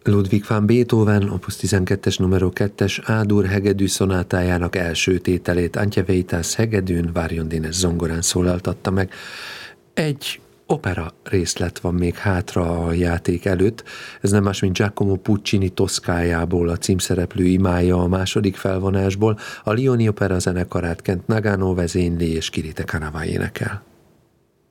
Ludwig van Beethoven, opus 12-es numero 2-es A-dur hegedű szonátájának első tételét Antje Veitas hegedűn, Varjon Dénes zongorán szólaltatta meg. Egy opera részlet van még hátra a játék előtt. Ez nem más, mint Giacomo Puccini Toszkájából a címszereplő imája a második felvonásból. A Lioni Opera zenekarát Kent Nagano vezényli és Kirite Kanava énekel.